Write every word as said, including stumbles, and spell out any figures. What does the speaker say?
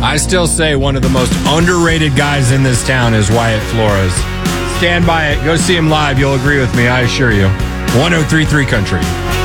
I still say one of the most underrated guys in this town is Wyatt Flores. Stand by it. Go see him live. You'll agree with me, I assure you. one oh three point three Country.